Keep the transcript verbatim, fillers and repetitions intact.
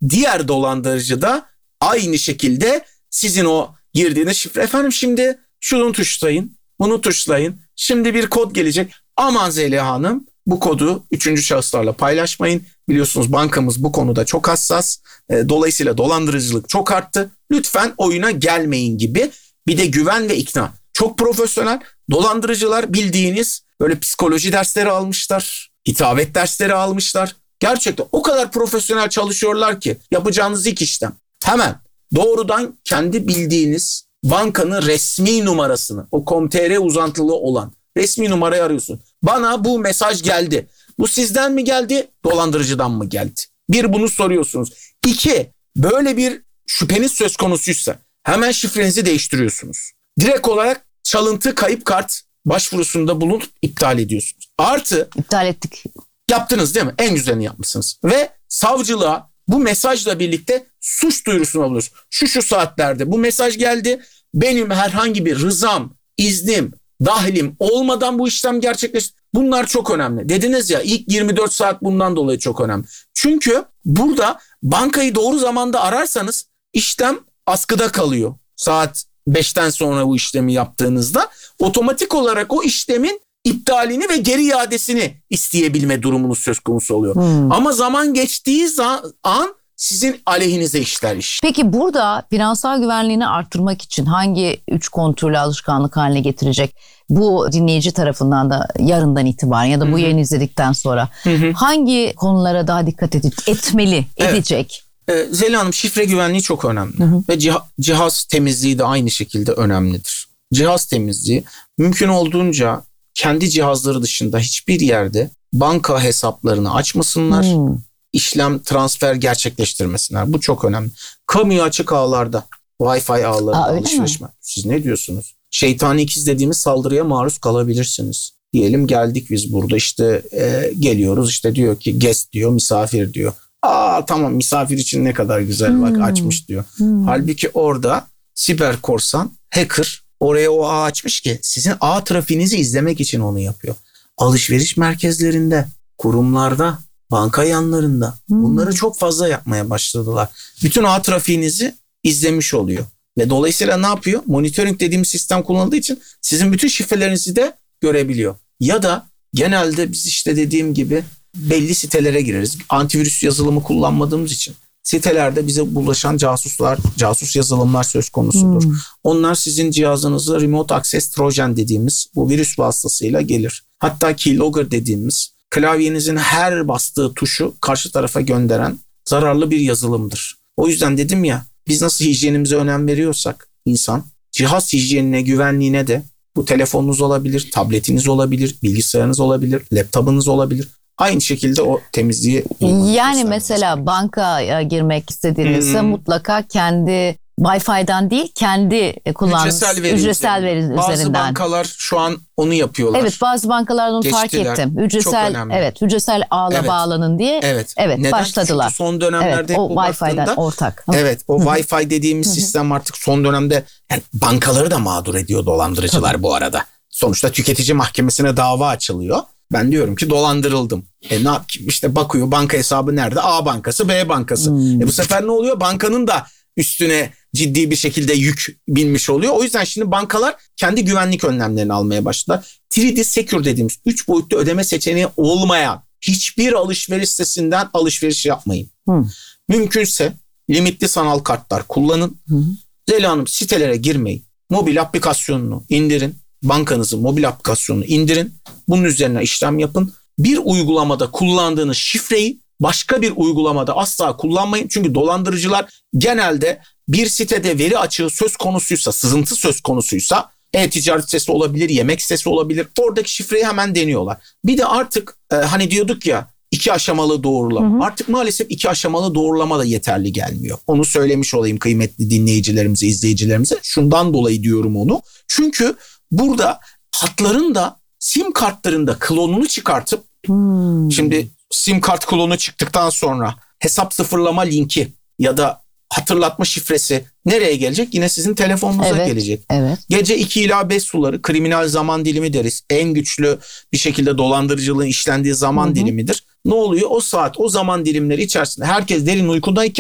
diğer dolandırıcı da aynı şekilde sizin o girdiğiniz şifre, efendim şimdi şunu tuşlayın, bunu tuşlayın, şimdi bir kod gelecek. Aman Zeliha Hanım, bu kodu üçüncü şahıslarla paylaşmayın. Biliyorsunuz bankamız bu konuda çok hassas. Dolayısıyla dolandırıcılık çok arttı. Lütfen oyuna gelmeyin gibi. Bir de güven ve ikna. Çok profesyonel. Dolandırıcılar bildiğiniz böyle psikoloji dersleri almışlar. Hitabet dersleri almışlar. Gerçekten o kadar profesyonel çalışıyorlar ki yapacağınız ilk işlem hemen doğrudan kendi bildiğiniz bankanın resmi numarasını, o com nokta tr uzantılı olan resmi numarayı arıyorsun. Bana bu mesaj geldi. Bu sizden mi geldi, dolandırıcıdan mı geldi? Bir, bunu soruyorsunuz. İki, böyle bir şüpheniz söz konusuysa hemen şifrenizi değiştiriyorsunuz. Direkt olarak çalıntı kayıp kart başvurusunda bulunup iptal ediyorsunuz. Artı iptal ettik. Yaptınız değil mi? En güzelini yapmışsınız. Ve savcılığa bu mesajla birlikte suç duyurusunu alıyorsunuz. Şu şu saatlerde bu mesaj geldi. Benim herhangi bir rızam, iznim, dahilim olmadan bu işlem gerçekleşti. Bunlar çok önemli. Dediniz ya, ilk yirmi dört saat bundan dolayı çok önemli. Çünkü burada bankayı doğru zamanda ararsanız işlem askıda kalıyor. Saat beşten sonra bu işlemi yaptığınızda otomatik olarak o işlemin iptalini ve geri iadesini isteyebilme durumunuz söz konusu oluyor. Hmm. Ama zaman geçtiği an sizin aleyhinize işler iş. Peki burada finansal güvenliğini arttırmak için hangi üç kontrolü alışkanlık haline getirecek? Bu dinleyici tarafından da yarından itibaren ya da bu Hı-hı. yayını izledikten sonra Hı-hı. hangi konulara daha dikkat edecek, etmeli, evet. edecek? Ee, Zeliha Hanım, şifre güvenliği çok önemli. Hı-hı. Ve cih- cihaz temizliği de aynı şekilde önemlidir. Cihaz temizliği mümkün olduğunca kendi cihazları dışında hiçbir yerde banka hesaplarını açmasınlar. Hmm. İşlem, transfer gerçekleştirmesinler. Bu çok önemli. Kamuya açık ağlarda, Wi-Fi ağlarında alışveriş mi? Siz ne diyorsunuz? Şeytani ikiz dediğimiz saldırıya maruz kalabilirsiniz. Diyelim geldik biz burada işte e, geliyoruz, işte diyor ki guest diyor, misafir diyor. Aa tamam, misafir için ne kadar güzel hmm. bak açmış diyor. Hmm. Halbuki orada siber korsan, hacker oraya o ağ açmış ki sizin ağ trafiğinizi izlemek için onu yapıyor. Alışveriş merkezlerinde, kurumlarda, banka yanlarında hmm. bunları çok fazla yapmaya başladılar. Bütün ağ trafiğinizi izlemiş oluyor. Ve dolayısıyla ne yapıyor? Monitoring dediğimiz sistem kullanıldığı için sizin bütün şifrelerinizi de görebiliyor. Ya da genelde biz işte dediğim gibi belli sitelere gireriz. Antivirüs yazılımı kullanmadığımız için sitelerde bize bulaşan casuslar, casus yazılımlar söz konusudur. Hmm. Onlar sizin cihazınıza remote access trojan dediğimiz bu virüs vasıtasıyla gelir. Hatta keylogger dediğimiz klavyenizin her bastığı tuşu karşı tarafa gönderen zararlı bir yazılımdır. O yüzden dedim ya, biz nasıl hijyenimize önem veriyorsak insan, cihaz hijyenine, güvenliğine de bu telefonunuz olabilir, tabletiniz olabilir, bilgisayarınız olabilir, laptopunuz olabilir. Aynı şekilde o temizliği... Yani mesela bankaya girmek istediğinizde hmm. mutlaka kendi Wi-Fi'den değil, kendi kullandığınız ücretsel veri, ücretsel veri üzerinden. Bazı bankalar şu an onu yapıyorlar. Evet, bazı bankalardan onu fark ettim. Ücretsel, evet, ücretsel ağla evet. bağlanın diye evet, evet başladılar. Çünkü son dönemlerde evet, o Wi-Fi'den ortak. Evet, o Wi-Fi dediğimiz sistem artık son dönemde yani bankaları da mağdur ediyor dolandırıcılar Tabii. bu arada. Sonuçta tüketici mahkemesine dava açılıyor. Ben diyorum ki dolandırıldım. E ne yapayım? İşte bakıyor, banka hesabı nerede? A bankası, B bankası. Hmm. E bu sefer ne oluyor? Bankanın da üstüne ciddi bir şekilde yük binmiş oluyor. O yüzden şimdi bankalar kendi güvenlik önlemlerini almaya başladılar. üç D Secure dediğimiz üç boyutlu ödeme seçeneği olmayan hiçbir alışveriş sitesinden alışveriş yapmayın. Hmm. Mümkünse limitli sanal kartlar kullanın. Hmm. Zeliha Hanım, sitelere girmeyin. Mobil aplikasyonunu indirin. Bankanızın mobil aplikasyonunu indirin. Bunun üzerine işlem yapın. Bir uygulamada kullandığınız şifreyi başka bir uygulamada asla kullanmayın. Çünkü dolandırıcılar genelde bir sitede veri açığı söz konusuysa, sızıntı söz konusuysa, e-ticaret sitesi olabilir, yemek sitesi olabilir. Oradaki şifreyi hemen deniyorlar. Bir de artık e, hani diyorduk ya, iki aşamalı doğrulama. Hı hı. Artık maalesef iki aşamalı doğrulama da yeterli gelmiyor. Onu söylemiş olayım kıymetli dinleyicilerimize, izleyicilerimize. Şundan dolayı diyorum onu. Çünkü burada hatların da sim kartlarında klonunu çıkartıp hmm. şimdi sim kart klonu çıktıktan sonra hesap sıfırlama linki ya da hatırlatma şifresi nereye gelecek? Yine sizin telefonunuza evet, gelecek. Evet. Gece iki ila beş suları kriminal zaman dilimi deriz. En güçlü bir şekilde dolandırıcılığın işlendiği zaman Hı-hı. dilimidir. Ne oluyor? O saat, o zaman dilimleri içerisinde herkes derin uykudayken